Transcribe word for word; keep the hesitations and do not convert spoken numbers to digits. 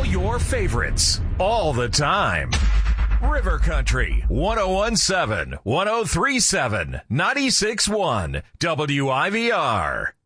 All your favorites, all the time. River Country, one oh one point seven, one oh three point seven, ninety-six point one, W I V R.